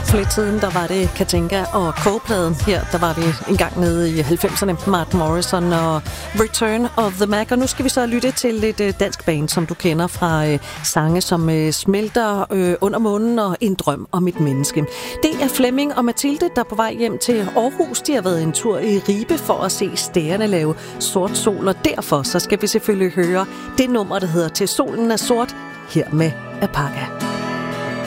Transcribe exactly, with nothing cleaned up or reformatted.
For lidt siden, der var det Katinka og K-pladen. Her, der var vi en gang nede i halvfemserne. Mark Morrison og Return of the Mac. Og nu skal vi så lytte til et øh, dansk band, som du kender fra øh, sange som øh, Smelter øh, under månen og En drøm om et menneske. Det er Flemming og Mathilde, der er på vej hjem til Aarhus. De har været en tur i Ribe for at se stærene lave sort sol. Og derfor så skal vi selvfølgelig høre det nummer, der hedder Til solen er sort, her med Apaka.